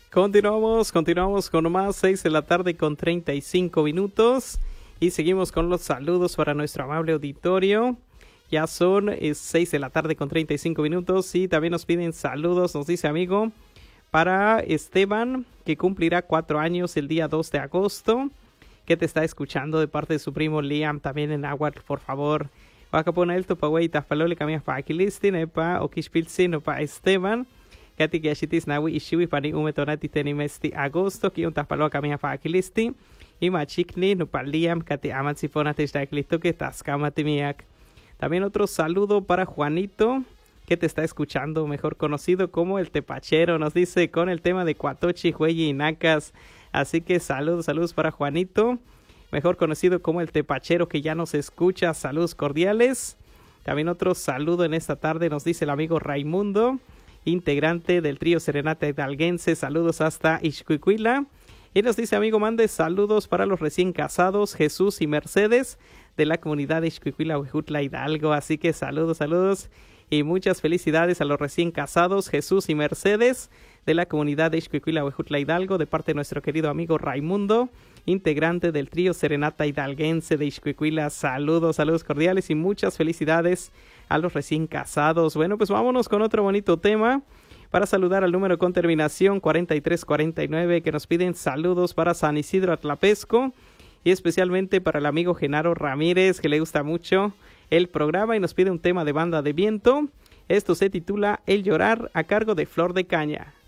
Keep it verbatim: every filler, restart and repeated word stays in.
Continuamos, continuamos con más, seis de la tarde con treinta y cinco minutos. Y seguimos con los saludos para nuestro amable auditorio. Ya son eh, seis de la tarde con treinta y cinco minutos. Y también nos piden saludos, nos dice amigo, para Esteban, que cumplirá cuatro años el día dos de agosto. Que te está escuchando de parte de su primo Liam, también en agua, por favor. Wakapona el topaway tafalole camia pa Aquilisti, nepa okishpilsi, pa Esteban. Kati que ashitis nawi ishiwi pani umetonati tenimesti agosto, que un tafalo camia pa Aquilisti. Y machikni, no pa Liam, kati amansifona testaklisto que tascamatimiak. También otro saludo para Juanito, que te está escuchando, mejor conocido como el Tepachero, nos dice, con el tema de Cuatochi, Hueyi y Nacas. Así que saludos, saludos para Juanito, mejor conocido como el Tepachero, que ya nos escucha. Saludos cordiales. También otro saludo en esta tarde nos dice el amigo Raimundo, integrante del trío Serenata Hidalguense. Saludos hasta Ixcuicuila. Y nos dice, amigo, mande saludos para los recién casados Jesús y Mercedes de la comunidad de Ixcuicuila, Huejutla, Hidalgo. Así que saludos, saludos y muchas felicidades a los recién casados Jesús y Mercedes de la comunidad de Ixcuicuila, Huejutla, Hidalgo, de parte de nuestro querido amigo Raimundo, integrante del trío Serenata Hidalguense de Ixcuicuila. Saludos, saludos cordiales y muchas felicidades a los recién casados. Bueno, pues vámonos con otro bonito tema para saludar al número con terminación cuarenta y tres cuarenta y nueve, que nos piden saludos para San Isidro Atlapesco y especialmente para el amigo Genaro Ramírez, que le gusta mucho el programa y nos pide un tema de Banda de Viento. Esto se titula El Llorar, a cargo de Flor de Caña.